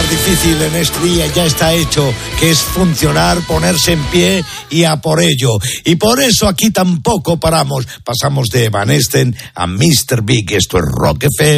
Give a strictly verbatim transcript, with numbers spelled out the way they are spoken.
más difícil en este día ya está hecho, que es funcionar, ponerse en pie y a por ello. Y por eso aquí tampoco paramos. Pasamos de Van Esten a míster Big. Esto es Rock F M.